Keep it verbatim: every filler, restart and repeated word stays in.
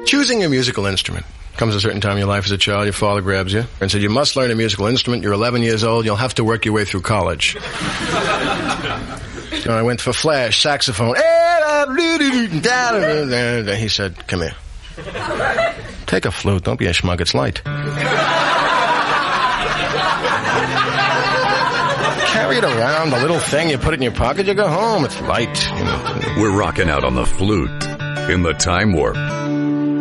Choosing a musical instrument. Comes a certain time in your life as a child, your father grabs you and said, you must learn a musical instrument. You're eleven years old. You'll have to work your way through college. So I went for flash, saxophone. He said, come here. Take a flute. Don't be a schmuck. It's light. Carry it around, the little thing. You put it in your pocket, you go home. It's light. You know. We're rocking out on the flute in the Time Warp.